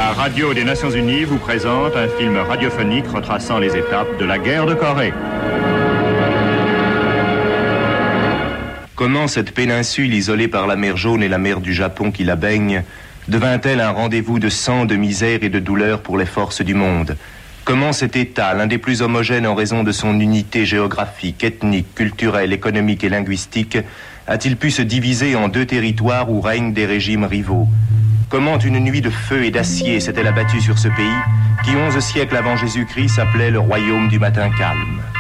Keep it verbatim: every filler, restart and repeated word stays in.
La radio des Nations Unies vous présente un film radiophonique retraçant les étapes de la guerre de Corée. Comment cette péninsule isolée par la mer Jaune et la mer du Japon qui la baigne devint-elle un rendez-vous de sang, de misère et de douleur pour les forces du monde? Comment cet État, l'un des plus homogènes en raison de son unité géographique, ethnique, culturelle, économique et linguistique, a-t-il pu se diviser en deux territoires où règnent des régimes rivaux? Comment une nuit de feu et d'acier s'est-elle abattue sur ce pays qui, onze siècles avant Jésus-Christ, s'appelait le royaume du matin calme?